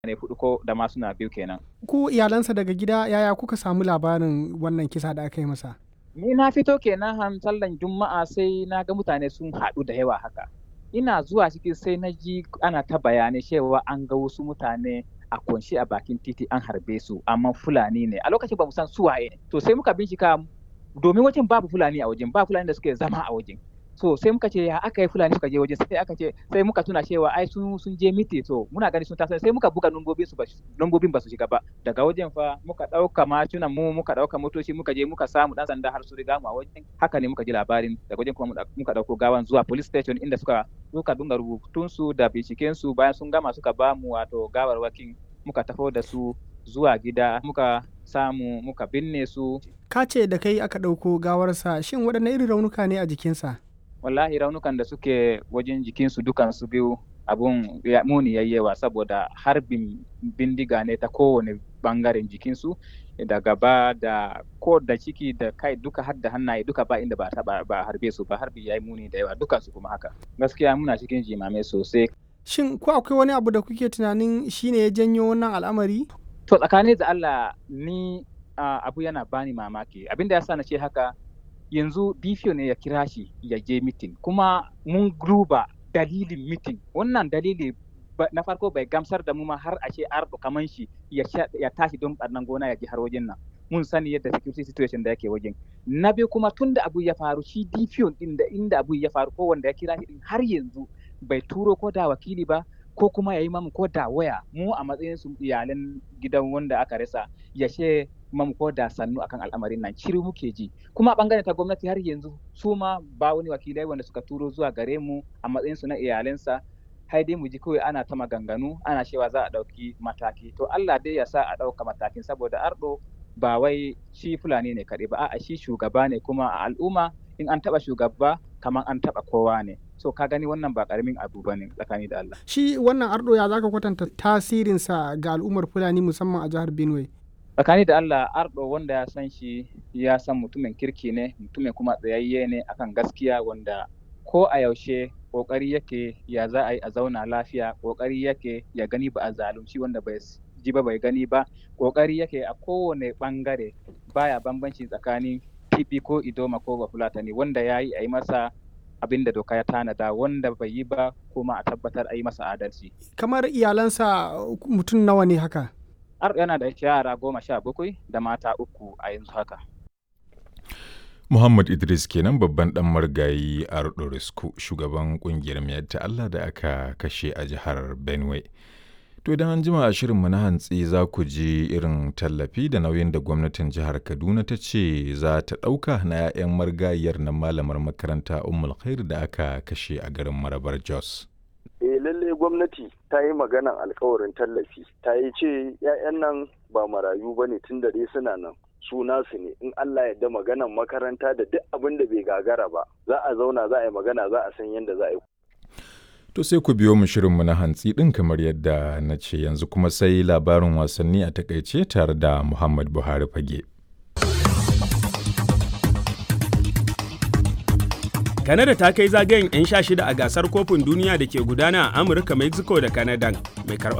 ne hudu ko da ma suna biyu kenan. Ku iyalansa daga gida yaya kuka samu labarin wannan kisa da aka yi masa? Ni na fito kenan sallan Juma'a sai na ga mutane sun haɗu da yawa haka. Ina zuwa ciki sai na ji ana ta bayanai cewa an ga wasu mutane a kunshi a bakin titi an harbe su amma Fulani ne. A lokacin ba mu san su waye ne. To sai muka bincika domin wajen babu Fulani a wajen, ba Fulani da suke zama a wajen. So sai muka ce ya aka yi Fulani suka je wajen sai muka tuna cewa ai sun je miti, to muna gani sun taso sai muka buga lambobin ba su shiga ba. Daga wajen fa muka ɗauka matunan mu muka ɗauka motoci muka je muka samu ɗan sanda har su riga mu a wajen. Haka ne muka ji labarin, daga wajen kuma muka ɗauko gawan zuwa police station inda suka dunga rubutunsu da bincikensu, bayan sun gama suka ba mu wato gawarwakin muka tafo da su zuwa gida muka samu muka binne su. Ka ce da kai aka ɗauko gawarsa, shin waɗanne irin raunuka ne a jikinsa? Wallahi raunukan da suke wajen jikinsu dukansu biyu abun muni yayyewa saboda harbin bindiga ne ta kowane bangaren jikinsu, da gaba da ko da ciki da kai duka har da hannaye duka ba inda ba harbe su ba. Harbi yayi muni da yawa dukansu kuma haka. Gaskiya muna cikin jimame sosai. Shin ko akwai wani abu da kuke tunanin shine ya janyo wannan al'amari? To tsakanin da Allah ni abu yana bani mamaki. Abinda ya sa na ce haka, yanzu DPO ne ya kira shi ya je mitin, kuma mun duba dalilin mitin. Wannan dalili na farko bai gamsar da mu ma har a ce Ardo kaman shi ya tashi don ɓarnan gona ya ji har wajen nan. Mun sani yadda security situation da yake wajen. Na biyu kuma tun da abu ya faru shi DPO din da inda abu ya faru ko wanda ya kira shi din har yanzu bai turo ko da wakili ba ko kuma ya yi mamu ko da waya mu a matsayin su iyalan gidan wanda aka rasa ya ce mamu ko da sannu akan al'amarin nan. Shiru muke ji, kuma a bangaren ta gwamnati har yanzu su ma ba wani wakilai wanda suka turo zuwa gare mu a matsayin su na iyalansa. Hai dai mu ji kawai ana ta maganganu ana cewa za a ɗauki mataki. To Allah dai ya sa a ɗauka matakin, saboda Ardo ba wai shi Fulani ne kaɗai ba, a'a shi shugaba ne, kuma a al'umma in an taɓa shugaba kamar an taɓa kowa ne. So ka gani wannan ba ƙaramin abu ba ne tsakani da Allah. Shi wannan Ardo ya zaka kwatanta tasirinsa ga al'ummar Fulani musamman a jihar Benue? Tsakani da Allah, Ardo wanda ya san shi ya san mutumin kirki ne, mutumin kuma tsayayye ne akan gaskiya, wanda ko a yaushe kokari yake ya za a yi a zauna lafiya, kokari yake ya gani ba a zalunci wanda bai ji ba bai gani ba, kokari yake a kowane bangare baya bambanci tsakanin Tibi ko Idoma ko Bafulatani, wanda ya yi a yi masa abin da doka ya tanada, wanda bai yi ba kuma a tabbatar a yi masa adalci. Kamar iyalansa mutum nawa ne haka? Ardo yana da yara 17 da mata 3 a yanzu haka. Muhammad Idris kenan babban dan margayi Ardo Risku, shugaban kungiyar Miyatta Allah da aka kashe a jihar Benue. To idan an jima a shirinmu na hantsi za ku ji irin tallafi da nauyin da gwamnatin jihar Kaduna ta ce za ta ɗauka na 'ya'yan margayiyar nan malamar makaranta Ummul Khair da aka kashe a garin Marabar Jos. Lalle gwamnati ta yi maganan alkawarin tallafi, ta yi ce 'ya'yan nan ba marayu ba ne tun da dai suna nan. Suna su ne, in Allah ya da maganan makaranta da duk abin da bai gagara ba, za a zauna za a yi magana za a san yadda za a yi. To sai ku biyo mu shirinmu na hantsi ɗin kamar yadda na ce, yanzu kuma sai labarin wasanni a takaice tare da Muhammad Buhari Fage. Kanada ta kai zagayen 'yan 16 a gasar kofin duniya da ke gudana a Amurka, Mexico da Canada. Mai karɓar